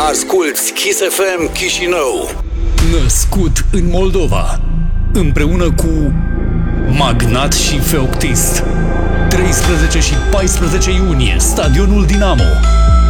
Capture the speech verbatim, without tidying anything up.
Asculți Kiss F M Chișinău. Născut în Moldova, împreună cu Magnat și Feoctist. treisprezece și paisprezece iunie, Stadionul Dinamo.